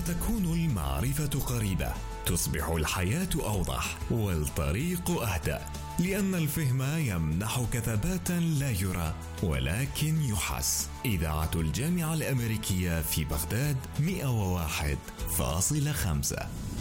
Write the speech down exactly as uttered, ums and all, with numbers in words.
تكون المعرفة قريبة، تصبح الحياة أوضح والطريق أهدأ، لأن الفهم يمنحك ثباتا لا يرى ولكن يحس. إذاعة الجامعة الأمريكية في بغداد مئة وواحد فاصلة خمسة.